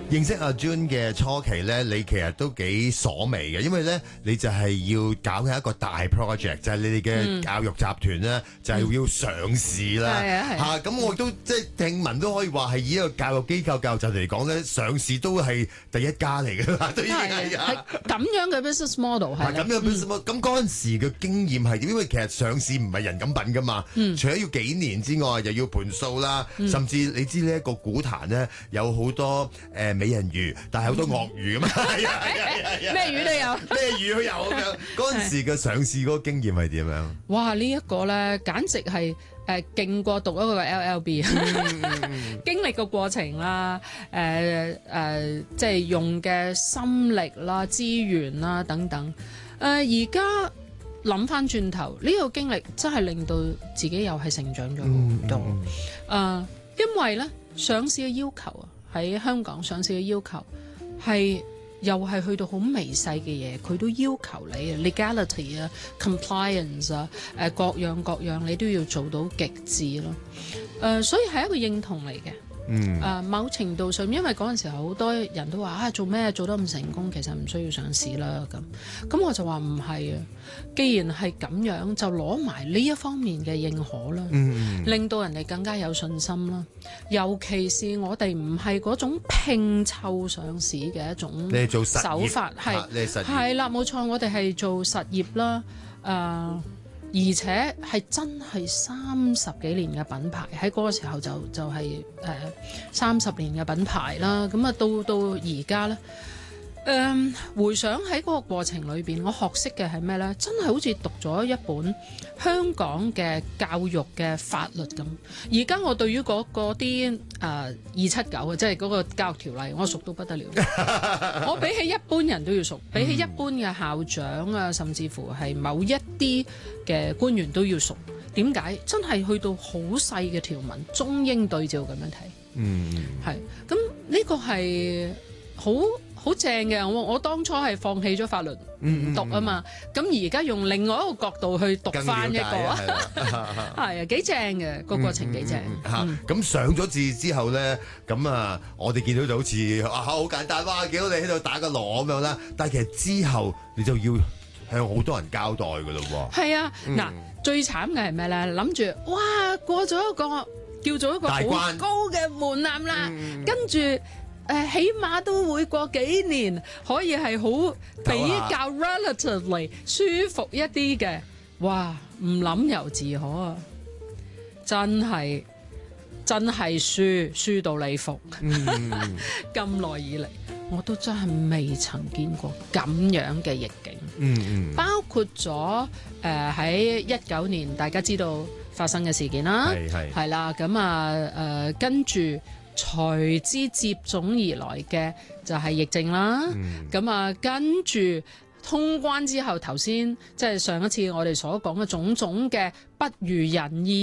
認識阿 June 嘅初期咧，你其實都幾所謂嘅，因為咧你就係要搞緊一個大 project，就係你哋嘅教育集團咧，就係要上市啦。嚇，咁我都即係聽聞都可以話係以一個教育機構教育集團嚟講咧，上市都係第一家嚟㗎啦，都已經係咁樣嘅 business model 係咁樣 business model。咁嗰陣時嘅經驗係點？因為其實上市唔係人咁品㗎嘛，除咗要幾年之外，又要盤數啦，甚至你知呢一個股壇咧有好多美人魚，但係好多鱷魚㗎嘛， 咩魚都有， 咩魚都有咁樣。嗰陣時嘅上市嗰個經驗係點樣？ 哇！呢一個咧，簡直係勁過讀一個 LLB，經歷個過程啦，即係用嘅心力啦、資源啦等等。而家諗翻轉頭，呢個經歷真係令到自己又係成長咗好多。因為咧上市嘅要求啊，喺香港上市嘅要求係又係去到好微細嘅嘢，佢都要求你啊 legality 啊 compliance 啊各樣你都要做到極致咯。所以係一個認同嚟嘅。某程度上，因為嗰陣時候好多人都話做咩做得咁成功，其實唔需要上市啦咁我就話唔係啊，既然係咁樣，就攞埋呢一方面嘅認可啦，令到人哋更加有信心啦。尤其是我哋唔係嗰種拼湊上市嘅一種手法，係啦，冇錯，我哋係做實業啦，而且係真係30幾年嘅品牌，喺嗰個時候就係30年嘅品牌啦。咁啊到而家咧，回想喺嗰個過程裏邊，我學識嘅係咩呢？真係好似讀咗一本香港嘅教育嘅法律咁。而家我對於嗰啲279啊，即係嗰個教育條例，我熟到不得了。我比起一般人都要熟，比起一般嘅校長啊，甚至乎係某一啲嘅官員都要熟。點解？真係去到好細嘅條文，中英對照咁樣睇。係咁，呢個係好正嘅。我當初係放棄咗法律唔讀啊嘛，咁而家用另外一個角度去讀翻一個，係啊，幾正嘅個過程幾正。 咁上咗市之後咧，咁我哋見到就好似好簡單，哇！見到你喺度打個鑼咁樣啦，但係其實之後你就要向好多人交代㗎咯喎。係啊，嗱，最慘嘅係咩咧？諗住哇，過咗一個叫做一個好高嘅門檻啦，跟住。起碼都會過幾年，可以係好比較 relatively 舒服一啲嘅。哇！唔諗由自可啊！真係輸到你服。咁耐以嚟，我都真係未曾見過咁樣嘅逆境。包括咗喺19年，大家知道發生嘅事件啦，係啦，咁跟住。隨之接踵而來嘅就係疫症啦，咁跟住通關之後，頭先即係上一次我哋所講嘅種種嘅不如人意。